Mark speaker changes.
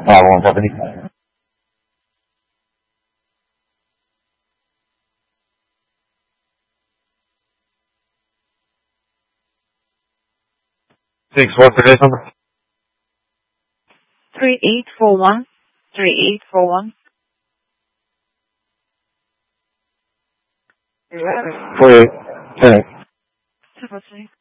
Speaker 1: one company. 6, what's the case number?
Speaker 2: 3841. 3841.
Speaker 1: 48. 10.
Speaker 2: 对不起。